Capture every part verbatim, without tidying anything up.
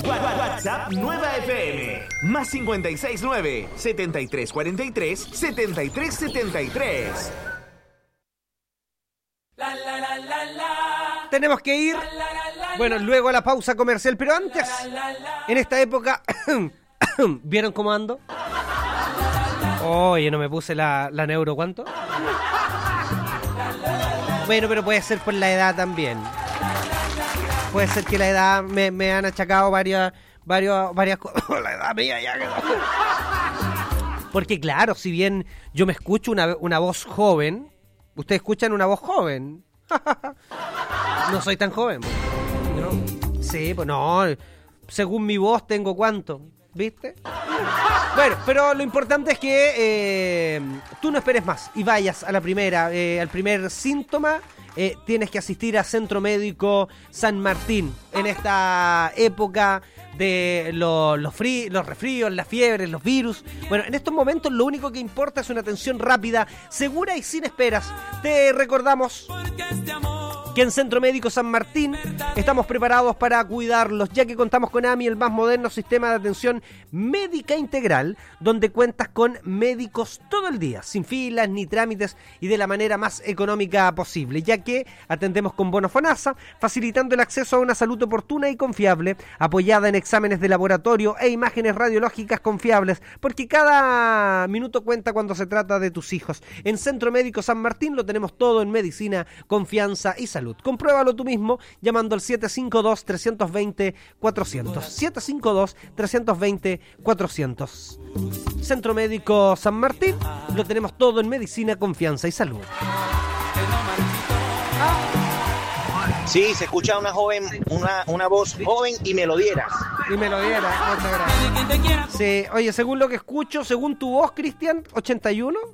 WhatsApp Nueva F M. Más cincuenta y seis nueve, setenta y tres cuarenta y tres, setenta y tres setenta y tres. La, la, la, la, la. Tenemos que ir, bueno, luego a la pausa comercial, pero antes, en esta época, ¿vieron cómo ando? Oye, no me puse la, la neuro, ¿cuánto? Bueno, pero puede ser por la edad también. Puede ser que la edad me, me han achacado varias, varias, varias cosas. La edad mía ya que... Porque claro, si bien yo me escucho una, una voz joven, ustedes escuchan una voz joven. No soy tan joven, ¿no? Sí, pues no. Según mi voz tengo cuánto, ¿viste? Bueno, pero lo importante es que eh, tú no esperes más y vayas a la primera, eh, al primer síntoma. Eh, tienes que asistir a Centro Médico San Martín en esta época de lo, los, frí, los resfríos, las fiebres, los virus. Bueno, en estos momentos lo único que importa es una atención rápida, segura y sin esperas. Te recordamos que en Centro Médico San Martín estamos preparados para cuidarlos, ya que contamos con A M I, el más moderno sistema de atención médica integral, donde cuentas con médicos todo el día, sin filas ni trámites y de la manera más económica posible, ya que atendemos con bono FONASA, facilitando el acceso a una salud oportuna y confiable, apoyada en exámenes de laboratorio e imágenes radiológicas confiables, porque cada minuto cuenta cuando se trata de tus hijos. En Centro Médico San Martín lo tenemos todo en medicina, confianza y salud. Compruébalo tú mismo llamando al siete cinco dos, tres dos cero, cuatrocientos. siete cinco dos, tres dos cero, cuatrocientos. Centro Médico San Martín, lo tenemos todo en medicina, confianza y salud. Sí, se escucha una joven, una, una voz joven y melodiera. Y melodiera, muchas gracias. Sí, oye, según lo que escucho, según tu voz, Cristian, ochenta y uno.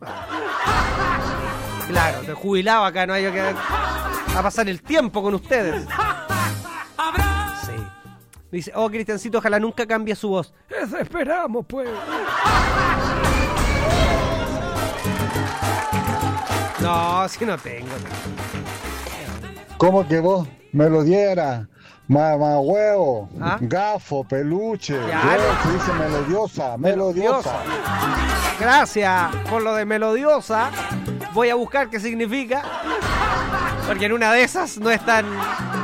Claro, te jubilado acá, no hay que... a pasar el tiempo con ustedes. Sí. Dice, oh, Cristiancito, ojalá nunca cambie su voz. Eso esperamos, pues. No, si no tengo. ¿Cómo que vos me lo diera? Mamá huevo, ¿Ah? Gafo, peluche. Ya, Yo, se dice melodiosa, melodiosa. Gracias por lo de melodiosa. Voy a buscar qué significa. Porque en una de esas no es tan...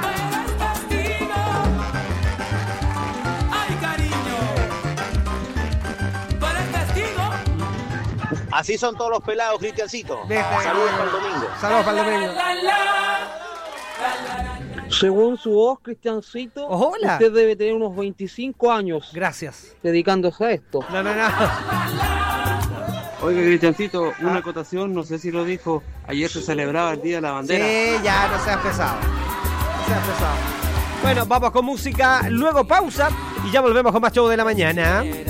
Así son todos los pelados, Cristiancito. Saludos para el domingo. Saludos para el domingo. Según su voz, Cristiancito, Hola. Usted debe tener unos veinticinco años. Gracias. Dedicándose a esto. No, no, no. Oiga, Cristiancito, una acotación, no sé si lo dijo, ayer se celebraba el Día de la Bandera. Sí, ya, no seas pesado. No seas pesado. Bueno, vamos con música, luego pausa y ya volvemos con más show de la mañana.